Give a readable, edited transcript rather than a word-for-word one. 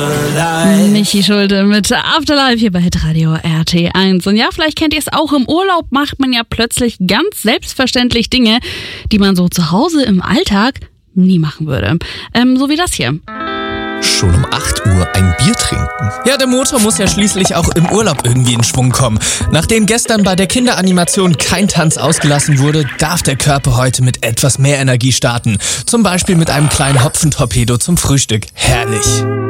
Michi Schulte mit Afterlife hier bei Hitradio RT1. Und ja, vielleicht kennt ihr es auch, im Urlaub macht man ja plötzlich ganz selbstverständlich Dinge, die man so zu Hause im Alltag nie machen würde. So wie das hier. Schon um 8 Uhr ein Bier trinken. Ja, der Motor muss ja schließlich auch im Urlaub irgendwie in Schwung kommen. Nachdem gestern bei der Kinderanimation kein Tanz ausgelassen wurde, darf der Körper heute mit etwas mehr Energie starten. Zum Beispiel mit einem kleinen Hopfentorpedo zum Frühstück. Herrlich.